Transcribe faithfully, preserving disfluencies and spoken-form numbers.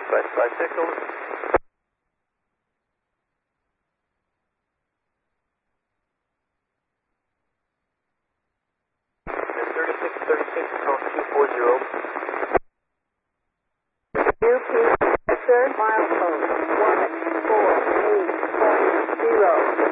five five six, over. thirty-six thirty-six, code two four zero. U P, sir, milestone one four eight seven zero.